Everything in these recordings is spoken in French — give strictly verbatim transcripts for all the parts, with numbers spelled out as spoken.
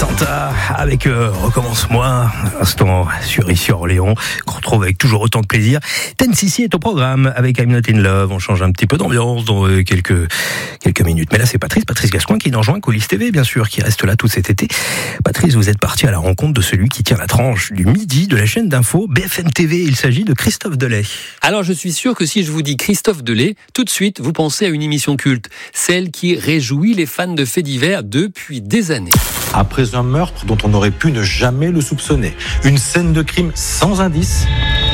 Santa avec euh, Recommence-moi, instant sur Ici Orléans, qu'on retrouve avec toujours autant de plaisir. Ten C C est au programme avec I'm Not In Love. On change un petit peu d'ambiance dans euh, quelques quelques minutes. Mais là, c'est Patrice, Patrice Gascoin qui nous rejoint, Coulisses T V, bien sûr, qui reste là tout cet été. Patrice, vous êtes parti à la rencontre de celui qui tient la tranche du midi de la chaîne d'info B F M T V. Il s'agit de Christophe Delay. Alors, je suis sûr que si je vous dis Christophe Delay, tout de suite, vous pensez à une émission culte, celle qui réjouit les fans de faits divers depuis des années. Après un meurtre dont on aurait pu ne jamais le soupçonner, une scène de crime sans indice,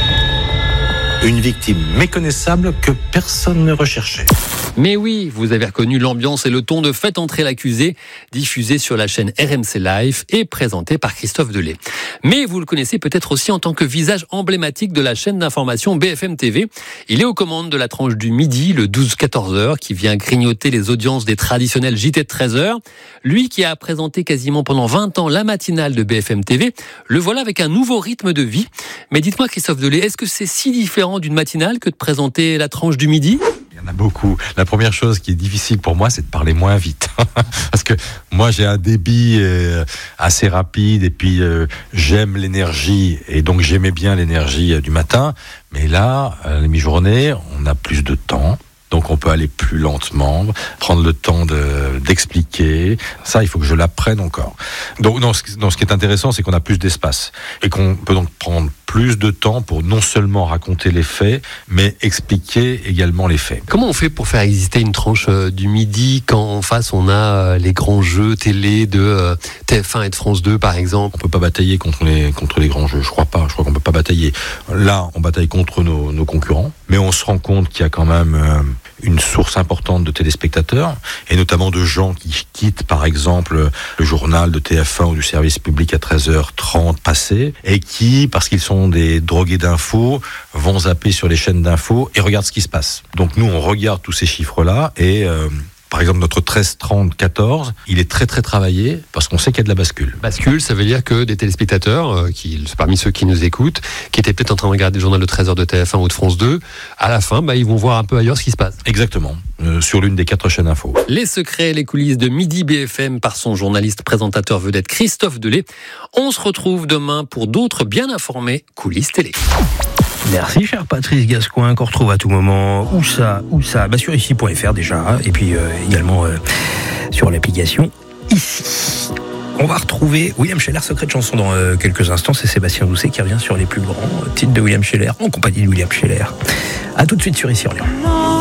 une victime méconnaissable que personne ne recherchait. Mais oui, vous avez reconnu l'ambiance et le ton de Faites entrer l'accusé, diffusé sur la chaîne R M C Live et présenté par Christophe Delay. Mais vous le connaissez peut-être aussi en tant que visage emblématique de la chaîne d'information B F M T V. Il est aux commandes de la tranche du midi, le douze quatorze heures, qui vient grignoter les audiences des traditionnels J T de treize heures. Lui qui a présenté quasiment pendant vingt ans la matinale de B F M T V, le voilà avec un nouveau rythme de vie. Mais dites-moi Christophe Delay, est-ce que c'est si différent d'une matinale que de présenter la tranche du midi ? Il y en a beaucoup. La première chose qui est difficile pour moi, c'est de parler moins vite. Parce que moi, j'ai un débit euh, assez rapide et puis euh, j'aime l'énergie et donc j'aimais bien l'énergie euh, du matin. Mais là, à la mi-journée, on a plus de temps. Donc on peut aller plus lentement, prendre le temps de, d'expliquer. Ça, il faut que je l'apprenne encore. Donc non, ce, non, ce qui est intéressant, c'est qu'on a plus d'espace et qu'on peut donc prendre plus de temps pour non seulement raconter les faits, mais expliquer également les faits. Comment on fait pour faire exister une tranche euh, du midi quand en face on a euh, les grands jeux télé de euh, T F un et de France deux par exemple ? On peut pas batailler contre les contre les grands jeux. Je crois pas. Je crois qu'on peut pas batailler. Là, on bataille contre nos, nos concurrents, mais on se rend compte qu'il y a quand même euh, une source importante de téléspectateurs et notamment de gens qui quittent par exemple le journal de T F un ou du service public à treize heures trente passé et qui, parce qu'ils sont des drogués d'infos, vont zapper sur les chaînes d'infos et regardent ce qui se passe. Donc nous, on regarde tous ces chiffres-là et euh, par exemple, notre treize trente quatorze, il est très très travaillé parce qu'on sait qu'il y a de la bascule. Bascule, ça veut dire que des téléspectateurs, euh, qui, parmi ceux qui nous écoutent, qui étaient peut-être en train de regarder le journal de treize heures de T F un ou de France deux, à la fin, bah, ils vont voir un peu ailleurs ce qui se passe. Exactement, euh, sur l'une des quatre chaînes info. Les secrets et les coulisses de Midi B F M par son journaliste présentateur vedette Christophe Delay. On se retrouve demain pour d'autres bien informés coulisses télé. Merci cher Patrice Gascoin, qu'on retrouve à tout moment. Où ça, où ça bah sur ici point F R déjà, et puis euh, également euh, sur l'application Ici. On va retrouver William Scheller, secret de chanson dans euh, quelques instants. C'est Sébastien Doucet qui revient sur les plus grands titres de William Scheller, en compagnie de William Scheller. A tout de suite sur Ici Orléans.